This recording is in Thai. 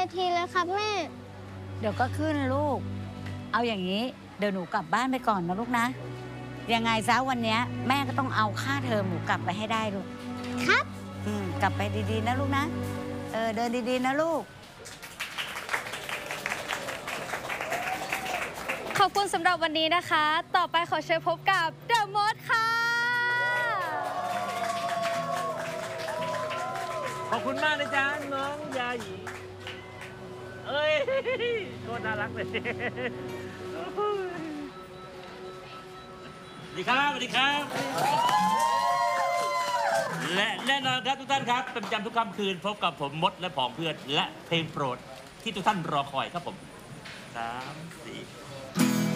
ทีเลยครับแม่เดี๋ยวก็ขึ้นลูกเอาอย่างนี้เดี๋ยวหนูกลับบ้านไปก่อนนะลูกนะยังไงซะวันนี้แม่ก็ต้องเอาค่าเทอมหนูกลับไปให้ได้ลูกครับกลับไปดีๆนะลูกนะเดินดีๆนะลูกขอบคุณสำหรับวันนี้นะคะต่อไปขอเชิญพบกับเดอะมดค่ะขอบคุณมากนะจ๊ะน้องยาหยีเอ้ยโคตรน่ารักเลยสวัสดีครับสวัสดีครับและแน่นอนครับทุกท่านครับเป็นประจำทุกค่ำคืนพบกับผมมดและผองเพื่อนและเพลงโปรดที่ทุกท่านรอคอยครับผม3 4